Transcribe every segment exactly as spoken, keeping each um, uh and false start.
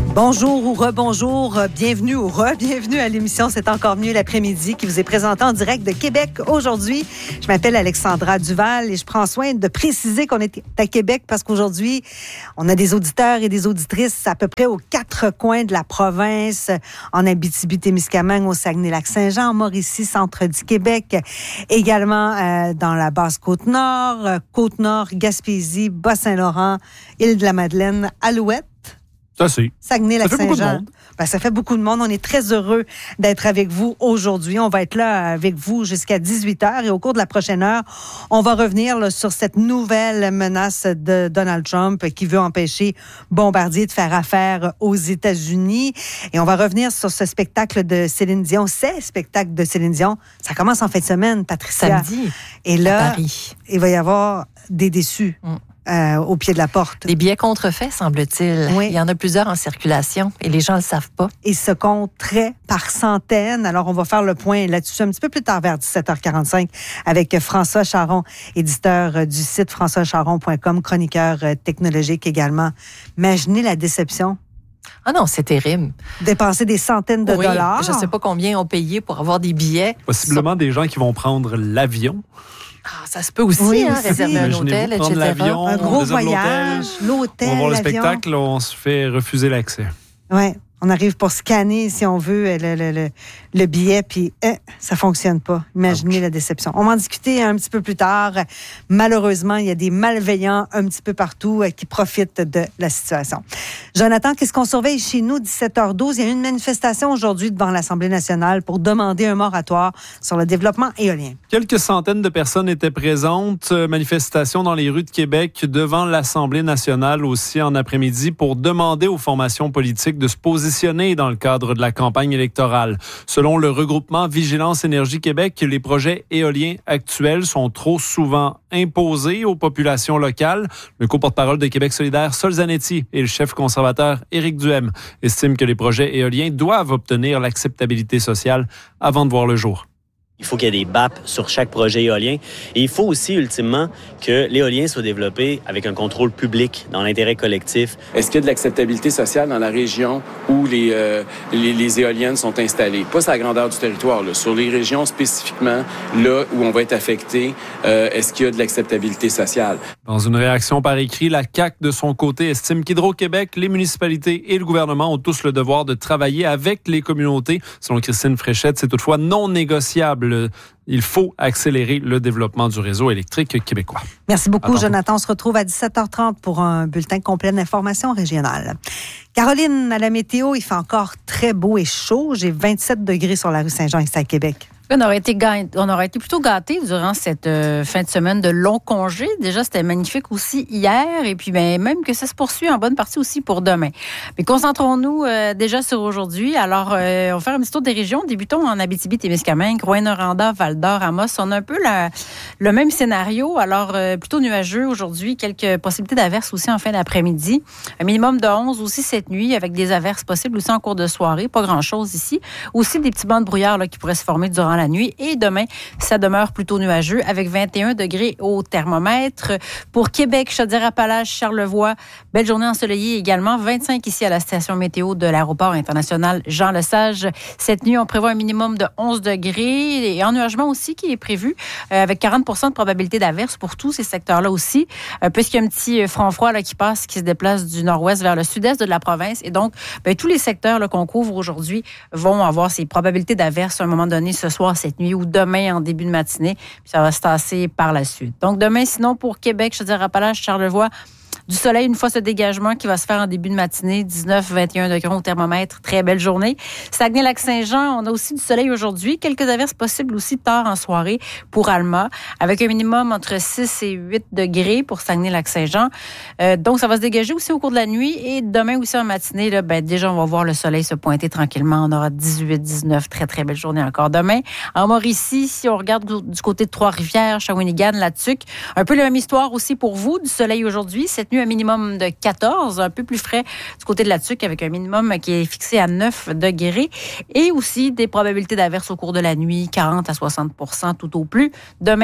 Bonjour ou rebonjour, bienvenue ou re-bienvenue à l'émission C'est encore mieux l'après-midi qui vous est présentée en direct de Québec aujourd'hui. Je m'appelle Alexandra Duval et je prends soin de préciser qu'on est à Québec parce qu'aujourd'hui, on a des auditeurs et des auditrices à peu près aux quatre coins de la province, en Abitibi-Témiscamingue, au Saguenay-Lac-Saint-Jean, en Mauricie, centre du Québec, également euh, dans la Basse-Côte-Nord, euh, Côte-Nord, Gaspésie, Bas-Saint-Laurent, Île-de-la-Madeleine, Alouette. Ça, c'est. Saguenay-Lac-Saint-Jean. Ben, ça fait beaucoup de monde. On est très heureux d'être avec vous aujourd'hui. On va être là avec vous jusqu'à dix-huit heures et au cours de la prochaine heure, on va revenir là, sur cette nouvelle menace de Donald Trump qui veut empêcher Bombardier de faire affaire aux États-Unis. Et on va revenir sur ce spectacle de Céline Dion. Ces spectacles de Céline Dion, ça commence en fin de semaine, Patricia. Samedi, et là, à Paris. Il va y avoir des déçus. Mm. Euh, au pied de la porte. Des billets contrefaits, semble-t-il. Oui. Il y en a plusieurs en circulation et les gens ne le savent pas. Ils se compteraient par centaines. Alors, on va faire le point là-dessus un petit peu plus tard, vers dix-sept heures quarante-cinq, avec François Charon, éditeur du site françois charon point com, chroniqueur technologique également. Imaginez la déception. Ah non, c'est terrible. Dépenser des centaines de oui, dollars. Je ne sais pas combien ont payé pour avoir des billets. Possiblement des gens qui vont prendre l'avion. Ah, ça se peut aussi, oui, hein, aussi. réserver un hôtel, et cetera. L'avion, un gros voyage, l'hôtel, on va voir l'avion. le spectacle, on se fait refuser l'accès. Oui, on arrive pour scanner, si on veut, le, le, le, le billet, puis eh, ça fonctionne pas. Imaginez Ouch. La déception. On va en discuter un petit peu plus tard. Malheureusement, il y a des malveillants un petit peu partout qui profitent de la situation. Jonathan, qu'est-ce qu'on surveille chez nous? dix-sept heures douze, il y a eu une manifestation aujourd'hui devant l'Assemblée nationale pour demander un moratoire sur le développement éolien. Quelques centaines de personnes étaient présentes. Manifestation dans les rues de Québec devant l'Assemblée nationale aussi en après-midi pour demander aux formations politiques de se poser dans le cadre de la campagne électorale. Selon le regroupement Vigilance Énergie Québec, les projets éoliens actuels sont trop souvent imposés aux populations locales. Le co-porte-parole de Québec solidaire, Sol Zanetti, et le chef conservateur, Éric Duhem, estiment que les projets éoliens doivent obtenir l'acceptabilité sociale avant de voir le jour. Il faut qu'il y ait des B A P sur chaque projet éolien. Et il faut aussi, ultimement, que l'éolien soit développé avec un contrôle public dans l'intérêt collectif. Est-ce qu'il y a de l'acceptabilité sociale dans la région où les, euh, les, les éoliennes sont installées? Pas sur la grandeur du territoire, là. Sur les régions spécifiquement, là où on va être affecté, euh, est-ce qu'il y a de l'acceptabilité sociale? Dans une réaction par écrit, la C A Q, de son côté, estime qu'Hydro-Québec, les municipalités et le gouvernement ont tous le devoir de travailler avec les communautés. Selon Christine Fréchette, c'est toutefois non négociable. Il faut accélérer le développement du réseau électrique québécois. Merci beaucoup, Attends. Jonathan. On se retrouve à dix-sept heures trente pour un bulletin complet d'informations régionales. Caroline, à la météo, il fait encore très beau et chaud. J'ai vingt-sept degrés sur la rue Saint-Jean ici à Québec. On aurait été, ga- on aurait été plutôt gâtés durant cette euh, fin de semaine de long congé. Déjà, c'était magnifique aussi hier. Et puis, ben, même que ça se poursuit en bonne partie aussi pour demain. Mais concentrons-nous euh, déjà sur aujourd'hui. Alors, euh, on va faire un petit tour des régions. Débutons en Abitibi-Témiscamingue, Rouyn-Noranda, Val-d'Or, Amos. On a un peu la, le même scénario. Alors, euh, plutôt nuageux aujourd'hui. Quelques possibilités d'averses aussi en fin d'après-midi. Un minimum de onze aussi cette nuit avec des averses possibles aussi en cours de soirée. Pas grand-chose ici. Aussi des petits bancs de brouillard là, qui pourraient se former durant la nuit. Et demain, ça demeure plutôt nuageux avec vingt et un degrés au thermomètre. Pour Québec, Chaudière-Appalaches, Charlevoix, belle journée ensoleillée également. vingt-cinq ici à la station météo de l'aéroport international Jean-Lesage. Cette nuit, on prévoit un minimum de onze degrés et ennuagement aussi qui est prévu euh, avec quarante pour cent de probabilité d'averse pour tous ces secteurs-là aussi, euh, puisqu'il y a un petit front froid là, qui passe, qui se déplace du nord-ouest vers le sud-est de la province. Et donc, ben, tous les secteurs là, qu'on couvre aujourd'hui vont avoir ces probabilités d'averse à un moment donné ce soir, cette nuit ou demain en début de matinée. Puis ça va se tasser par la suite. Donc demain, sinon, pour Québec, Chaudière-Appalaches, Charlevoix, du soleil une fois ce dégagement qui va se faire en début de matinée, dix-neuf à vingt et un degrés au thermomètre. Très belle journée. Saguenay-Lac-Saint-Jean, on a aussi du soleil aujourd'hui. Quelques averses possibles aussi tard en soirée pour Alma, avec un minimum entre six et huit degrés pour Saguenay-Lac-Saint-Jean. Euh, donc, ça va se dégager aussi au cours de la nuit. Et demain aussi en matinée, là, ben, déjà, on va voir le soleil se pointer tranquillement. On aura dix-huit, dix-neuf. Très, très belle journée encore demain. En Mauricie, si on regarde du côté de Trois-Rivières, Shawinigan, La Tuque, un peu la même histoire aussi pour vous. Du soleil aujourd'hui. Cette nuit, un minimum de quatorze, un peu plus frais du côté de la Tuque avec un minimum qui est fixé à neuf degrés et aussi des probabilités d'averses au cours de la nuit, quarante à soixante pour cent tout au plus. Demain,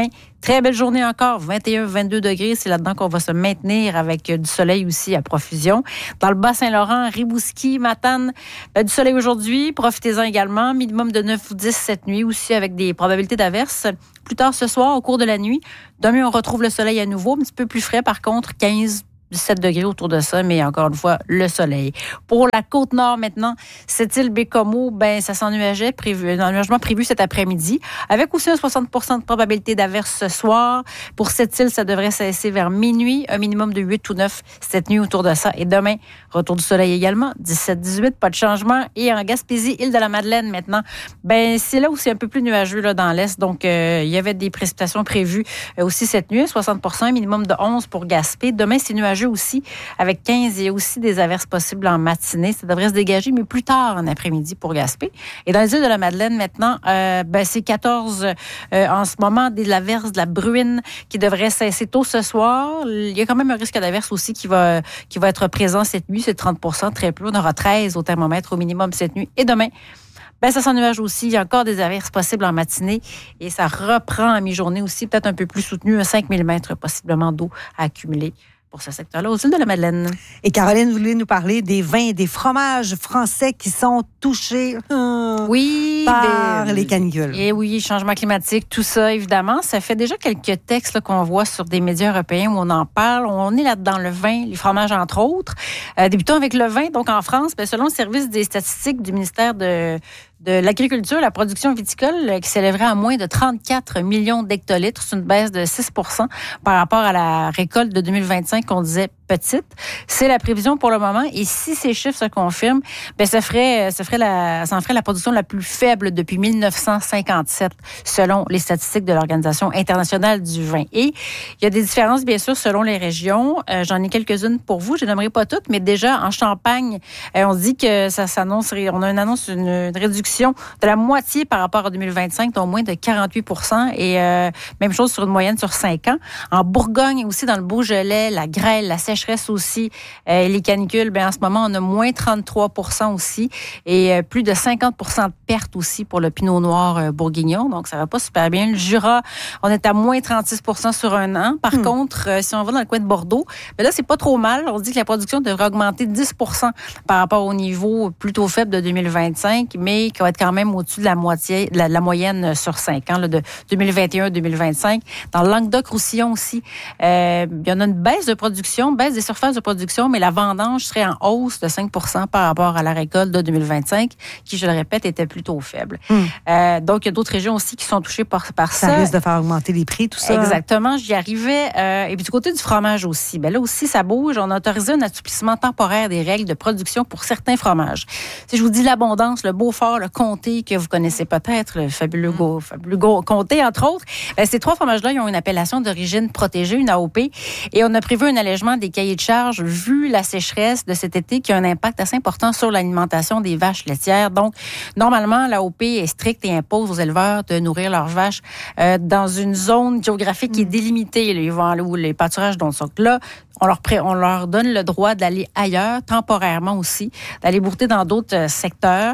Très belle journée encore, vingt et un à vingt-deux degrés. C'est là-dedans qu'on va se maintenir avec du soleil aussi à profusion. Dans le Bas-Saint-Laurent, Rimouski, Matane, ben, du soleil aujourd'hui. Profitez-en également. Minimum de neuf ou dix cette nuit aussi avec des probabilités d'averses. Plus tard ce soir, au cours de la nuit. Demain, on retrouve le soleil à nouveau. Un petit peu plus frais par contre, quinze dix-sept degrés autour de ça, mais encore une fois, le soleil. Pour la Côte-Nord maintenant, cette île Bécomo, ben, ça s'ennuageait, prévu, un ennuagement prévu cet après-midi, avec aussi un soixante pour cent de probabilité d'averse ce soir. Pour cette île, ça devrait cesser vers minuit, un minimum de huit ou neuf cette nuit autour de ça. Et demain, retour du soleil également, dix-sept dix-huit, pas de changement. Et en Gaspésie, île de la Madeleine maintenant, ben, c'est là où c'est un peu plus nuageux là, dans l'est. Donc, euh, il y avait des précipitations prévues euh, aussi cette nuit, soixante pour cent, un minimum de onze pour Gaspé. Demain, c'est nuageux aussi, avec quinze, il y a aussi des averses possibles en matinée. Ça devrait se dégager, mais plus tard en après-midi pour Gaspé. Et dans les îles de la Madeleine, maintenant, euh, ben, c'est quatorze euh, en ce moment, des averses, de la bruine qui devrait cesser tôt ce soir. Il y a quand même un risque d'averse aussi qui va, qui va être présent cette nuit. C'est trente pour cent, très peu. On aura treize au thermomètre au minimum cette nuit. Et demain, ben, ça s'ennuage aussi. Il y a encore des averses possibles en matinée et ça reprend à mi-journée aussi, peut-être un peu plus soutenu, cinq millimètres possiblement d'eau à accumuler pour ce secteur-là, aux îles de la Madeleine. Et Caroline, vous voulez nous parler des vins et des fromages français qui sont touchés hum, oui, par ben, les canicules. Et oui, changement climatique, tout ça, évidemment. Ça fait déjà quelques textes là, qu'on voit sur des médias européens où on en parle. On est là-dedans, le vin, les fromages, entre autres. Euh, débutons avec le vin. Donc, en France, ben, selon le service des statistiques du ministère de... de l'agriculture, la production viticole qui s'élèverait à moins de trente-quatre millions d'hectolitres. C'est une baisse de six pour cent par rapport à la récolte de deux mille vingt-cinq qu'on disait petite. C'est la prévision pour le moment. Et si ces chiffres se confirment, ben ça ferait, ça ferait la, ça en ferait la production la plus faible depuis mille neuf cent cinquante-sept, selon les statistiques de l'Organisation internationale du vin. Et il y a des différences, bien sûr, selon les régions. Euh, j'en ai quelques-unes pour vous. Je ne les nommerai pas toutes, mais déjà, en Champagne, euh, on dit que ça s'annonce, on a une annonce, une, une réduction de la moitié par rapport à deux mille vingt-cinq, dont moins de quarante-huit pour cent. Et euh, même chose sur une moyenne sur cinq ans. En Bourgogne, aussi dans le Beaujolais, la grêle, la sécheresse aussi, euh, les canicules, ben en ce moment, on a moins trente-trois pour cent aussi et euh, plus de cinquante pour cent de pertes aussi pour le pinot noir euh, bourguignon. Donc, ça va pas super bien. Le Jura, on est à moins trente-six pour cent sur un an. Par mmh. contre, euh, si on va dans le coin de Bordeaux, ben là, c'est pas trop mal. On dit que la production devrait augmenter dix pour cent par rapport au niveau plutôt faible de deux mille vingt-cinq, mais qui va être quand même au-dessus de la moitié, de la, la moyenne sur cinq ans, là, de deux mille vingt et un à deux mille vingt-cinq. Dans le Languedoc-Roussillon aussi, euh, il y en a une baisse de production, baisse des surfaces de production, mais la vendange serait en hausse de cinq pour cent par rapport à la récolte de deux mille vingt-cinq, qui, je le répète, était plutôt faible. Mm. Euh, donc, il y a d'autres régions aussi qui sont touchées par, par ça. Ça risque de faire augmenter les prix, tout ça. Exactement, j'y arrivais. Euh, et puis, du côté du fromage aussi, ben là aussi, ça bouge. On a autorisé un assouplissement temporaire des règles de production pour certains fromages. Si je vous dis l'Abondance, le Beaufort, le Comté, que vous connaissez peut-être, le fabuleux, mm. go, fabuleux go, Comté, entre autres, ben, ces trois fromages-là, ils ont une appellation d'origine protégée, une A O P, et on a prévu un allègement des cahiers de charges vu la sécheresse de cet été qui a un impact assez important sur l'alimentation des vaches laitières. Donc, normalement, l'A O P est stricte et impose aux éleveurs de nourrir leurs vaches euh, dans une zone géographique qui est délimitée, les vents ou les pâturages dont sont là. On leur, pré- on leur donne le droit d'aller ailleurs, temporairement aussi, d'aller brouter dans d'autres euh, secteurs.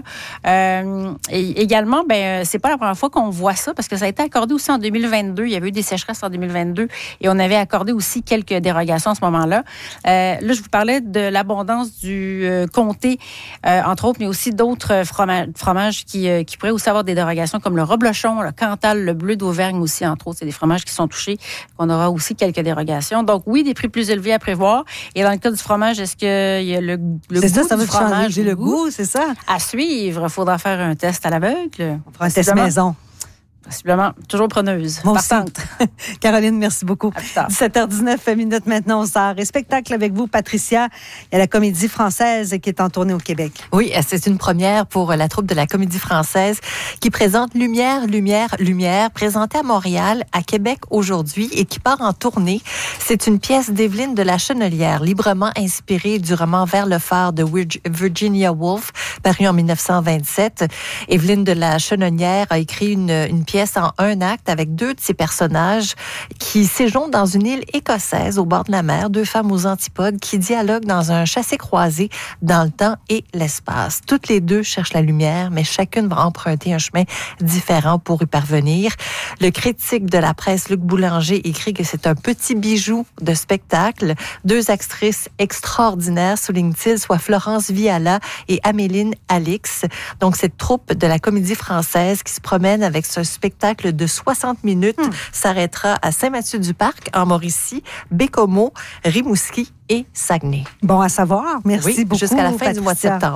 Euh, et également, ben, c'est pas la première fois qu'on voit ça, parce que ça a été accordé aussi en deux mille vingt-deux. Il y avait eu des sécheresses en deux mille vingt-deux et on avait accordé aussi quelques dérogations à ce moment-là. Euh, là, je vous parlais de l'abondance du euh, comté, euh, entre autres, mais aussi d'autres fromages, fromages qui, euh, qui pourraient aussi avoir des dérogations, comme le reblochon, le cantal, le bleu d'Auvergne aussi, entre autres. C'est des fromages qui sont touchés. On aura aussi quelques dérogations. Donc, oui, des prix plus élevés à prévoir. Et dans le cas du fromage, est-ce qu'il y a le, le c'est goût ça, ça du va fromage? Changer le goût, c'est ça? À suivre. Il faudra faire un test à l'aveugle. On fera un test maison. Possiblement. Toujours preneuse. Bon, partante. Caroline, merci beaucoup. À plus tard. dix-sept heures dix-neuf minutes maintenant, on sort. Et spectacle avec vous, Patricia. Il y a la Comédie Française qui est en tournée au Québec. Oui, c'est une première pour la troupe de la Comédie Française qui présente Lumière, Lumière, Lumière, présentée à Montréal, à Québec aujourd'hui et qui part en tournée. C'est une pièce d'Evelyne de la Chenelière, librement inspirée du roman Vers le phare de Virginia Woolf, paru en dix-neuf cent vingt-sept. Évelyne de la Chenonnière a écrit une, une pièce en un acte avec deux de ses personnages qui séjournent dans une île écossaise au bord de la mer, deux femmes aux antipodes qui dialoguent dans un chassé-croisé dans le temps et l'espace. Toutes les deux cherchent la lumière, mais chacune va emprunter un chemin différent pour y parvenir. Le critique de la presse, Luc Boulanger, écrit que c'est un petit bijou de spectacle. Deux actrices extraordinaires, souligne-t-il, soit Florence Viala et Améline Alix. Donc, cette troupe de la Comédie Française qui se promène avec ce spectacle de soixante minutes mmh. s'arrêtera à Saint-Mathieu-du-Parc, en Mauricie, Bécomo, Rimouski et Saguenay. Bon à savoir. Merci oui, beaucoup. Jusqu'à la fin Patricia. du mois de septembre.